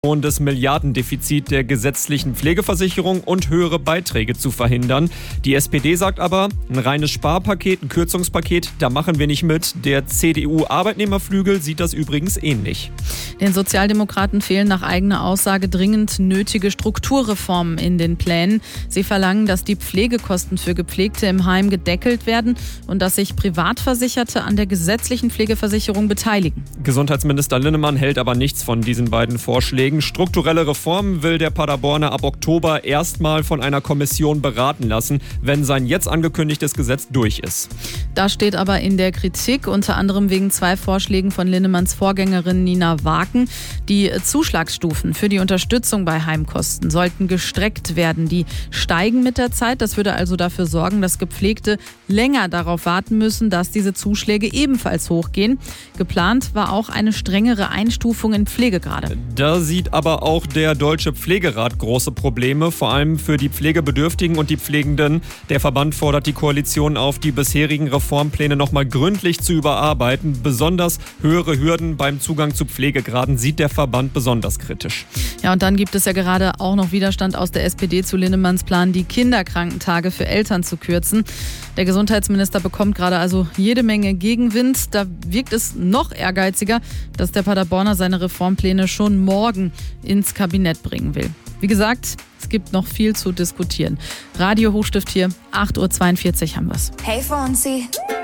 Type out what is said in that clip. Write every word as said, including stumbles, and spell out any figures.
das Milliardendefizit der gesetzlichen Pflegeversicherung und höhere Beiträge zu verhindern. Die S P D sagt aber, ein reines Sparpaket, ein Kürzungspaket, da machen wir nicht mit. Der C D U-Arbeitnehmerflügel sieht das übrigens ähnlich. Den Sozialdemokraten fehlen nach eigener Aussage dringend nötige Strukturreformen in den Plänen. Sie verlangen, dass die Pflegekosten für Gepflegte im Heim gedeckelt werden und dass sich Privatversicherte an der gesetzlichen Pflegeversicherung beteiligen. Gesundheitsminister Linnemann hält aber nichts von diesen beiden Vorschlägen. Strukturelle Reformen will der Paderborner ab Oktober erstmal von einer Kommission beraten lassen, wenn sein jetzt angekündigtes Gesetz durch ist. Das steht aber in der Kritik, unter anderem wegen zwei Vorschlägen von Linnemanns Vorgängerin Nina Waken. Die Zuschlagsstufen für die Unterstützung bei Heimkosten sollten gestreckt werden. Die steigen mit der Zeit. Das würde also dafür sorgen, dass Gepflegte länger darauf warten müssen, dass diese Zuschläge ebenfalls hochgehen. Geplant war auch eine strengere Einstufung in Pflegegrade. Da sieht aber auch der Deutsche Pflegerat große Probleme, vor allem für die Pflegebedürftigen und die Pflegenden. Der Verband fordert die Koalition auf, die bisherigen Reformpläne nochmal gründlich zu überarbeiten. Besonders höhere Hürden beim Zugang zu Pflegegraden sieht der Verband besonders kritisch. Ja, und dann gibt es ja gerade auch noch Widerstand aus der S P D zu Linnemanns Plan, die Kinderkrankentage für Eltern zu kürzen. Der Gesundheitsminister bekommt gerade also jede Menge Gegenwind. Da wirkt es noch ehrgeiziger, dass der Paderborner seine Reformpläne schon morgen ins Kabinett bringen will. Wie gesagt, es gibt noch viel zu diskutieren. Radio Hochstift hier, acht Uhr zweiundvierzig haben wir's. Hey Fonzie.